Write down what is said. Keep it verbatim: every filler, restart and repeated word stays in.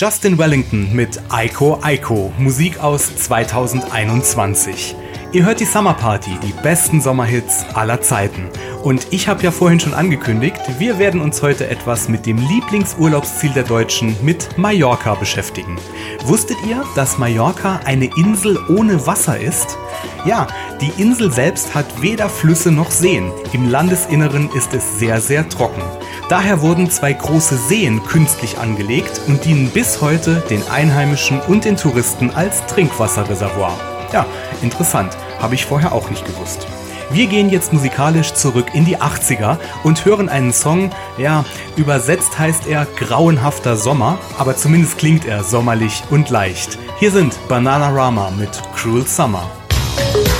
Justin Wellington mit Aiko Aiko, Musik aus zweitausendeinundzwanzig. Ihr hört die Summer Party, die besten Sommerhits aller Zeiten. Und ich habe ja vorhin schon angekündigt, wir werden uns heute etwas mit dem Lieblingsurlaubsziel der Deutschen, mit Mallorca, beschäftigen. Wusstet ihr, dass Mallorca eine Insel ohne Wasser ist? Ja, die Insel selbst hat weder Flüsse noch Seen. Im Landesinneren ist es sehr, sehr trocken. Daher wurden zwei große Seen künstlich angelegt und dienen bis heute den Einheimischen und den Touristen als Trinkwasserreservoir. Ja, interessant, habe ich vorher auch nicht gewusst. Wir gehen jetzt musikalisch zurück in die achtziger und hören einen Song, ja, übersetzt heißt er grauenhafter Sommer, aber zumindest klingt er sommerlich und leicht. Hier sind Bananarama mit Cruel Summer.